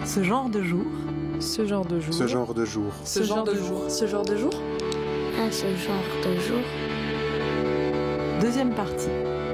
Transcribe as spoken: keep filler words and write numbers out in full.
Ce genre de jour. Ce genre de jour. Ce genre de jour. Ce genre de jour. Ce genre de jour. À ce genre de jour. Deuxième partie.